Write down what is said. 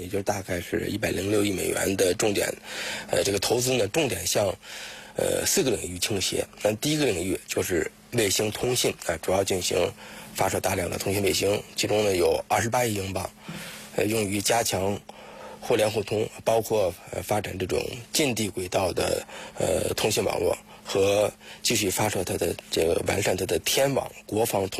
也就是大概是106亿美元的重点，这个投资呢，重点向4个领域倾斜。那第一个领域就是卫星通信主要进行发射大量的通信卫星，其中呢有28亿英镑，用于加强互联互通，包括发展这种近地轨道的通信网络和继续发射它的这个完善它的天网国防通